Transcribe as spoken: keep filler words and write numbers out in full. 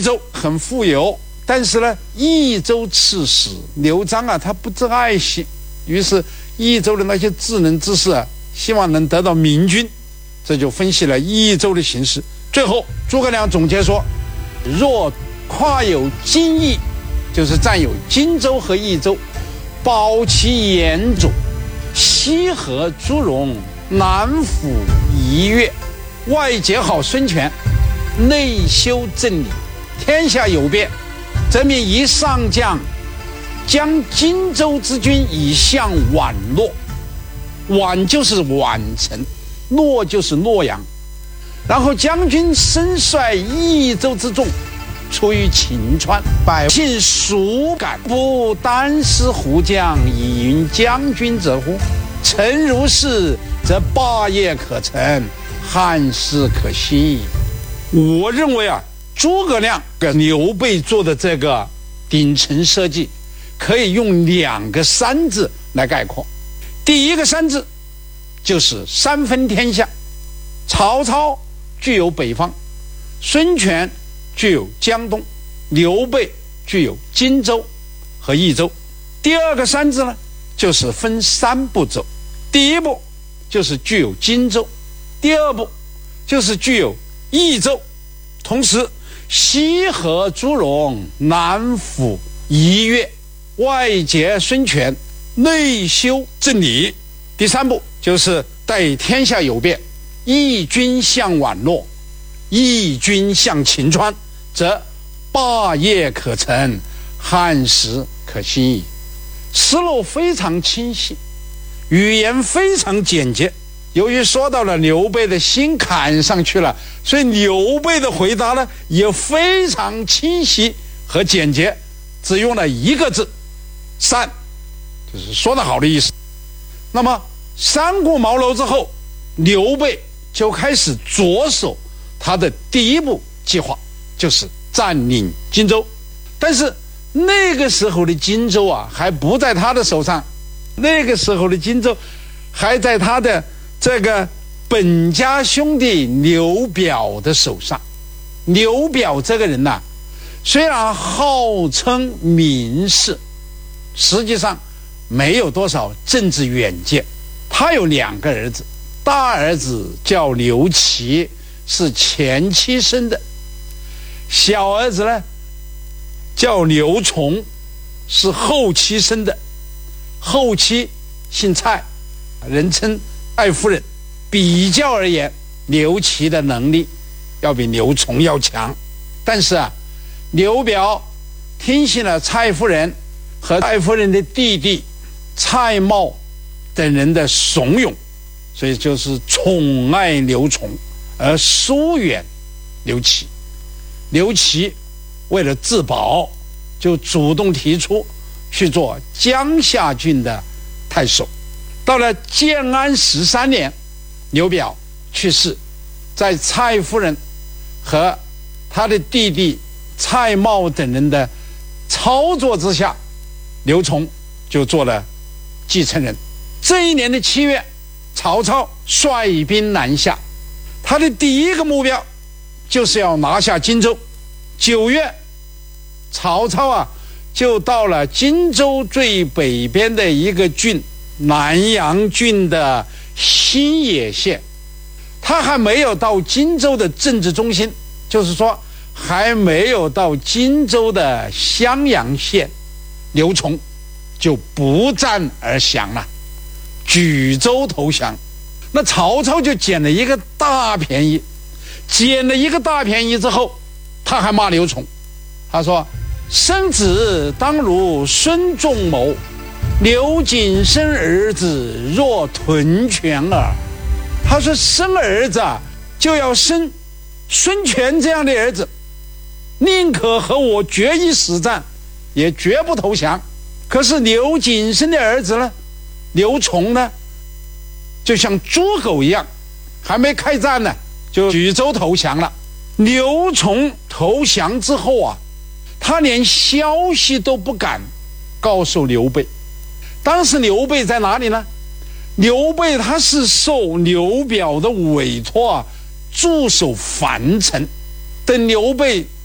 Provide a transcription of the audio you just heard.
州很富有，但是呢，益州刺史刘璋啊，他不知爱惜，于是益州的那些智能之士啊，希望能得到明君，这就分析了益州的形势。最后，诸葛亮总结说：若跨有荆益，就是占有荆州和益州，保其延主，西河朱荣，南抚夷越，外结好孙权，内修正理，天下有变，则命一上将将荆州之军以向宛洛。宛就是宛城，洛就是洛阳。然后将军身率益州之众，出于秦川，百姓孰敢不单师胡将以云将军者乎？诚如是，则霸业可成，汉室可兴矣。我认为啊，诸葛亮跟刘备做的这个顶层设计，可以用两个三字来概括。第一个三字就是三分天下，曹操具有北方，孙权具有江东，刘备具有荆州和益州。第二个三字呢，就是分三步走。第一步就是具有荆州，第二步就是具有益州，同时西河朱荣，南抚夷越，外结孙权，内修正理。第三步就是待天下有变，益军向宛洛，益军向秦川，则霸业可成，汉室可兴矣。思路非常清晰，语言非常简洁。由于说到了刘备的心坎上去了，所以刘备的回答呢也非常清晰和简洁，只用了一个字，善，就是说得好的意思。那么三顾茅庐之后，刘备就开始着手他的第一步计划，就是占领荆州。但是那个时候的荆州啊，还不在他的手上，那个时候的荆州还在他的这个本家兄弟刘表的手上。刘表这个人呐、啊，虽然号称名士，实际上没有多少政治远见。他有两个儿子，大儿子叫刘琦，是前妻生的；小儿子呢叫刘琮，是后妻生的。后妻姓蔡，人称蔡夫人。比较而言，刘琦的能力要比刘琮要强，但是啊，刘表听信了蔡夫人和蔡夫人的弟弟蔡瑁等人的怂恿，所以就是宠爱刘琮而疏远刘琦。刘琦为了自保，就主动提出去做江夏郡的太守。到了建安十三年，刘表去世，在蔡夫人和他的弟弟蔡瑁等人的操作之下，刘琮就做了继承人。这一年的七月，曹操率兵南下，他的第一个目标就是要拿下荆州。九月，曹操啊就到了荆州最北边的一个郡南阳郡的新野县，他还没有到荆州的政治中心，就是说还没有到荆州的襄阳县，刘琮就不战而降了，举州投降。那曹操就捡了一个大便宜，捡了一个大便宜之后，他还骂刘琮，他说：生子当如孙仲谋，刘瑾生儿子若屯犬耳。他说生儿子啊，就要生孙权这样的儿子，宁可和我决一死战，也绝不投降。可是刘瑾生的儿子呢，刘琮呢，就像猪狗一样，还没开战呢，就举州投降了。刘琮投降之后啊，他连消息都不敢告诉刘备。当时刘备在哪里呢？刘备他是受刘表的委托啊，驻守樊城。等刘备